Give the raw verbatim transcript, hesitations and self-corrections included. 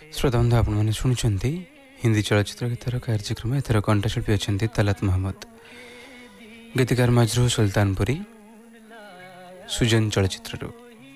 श्रोताबंधु आपने शुणुंट हिंदी चलचित्र गीतार कार्यक्रम एथर कंठशिल्पी अच्छा तलत महमद गीतकार मजरू सुल्तानपुरी सुजन चलचित्र।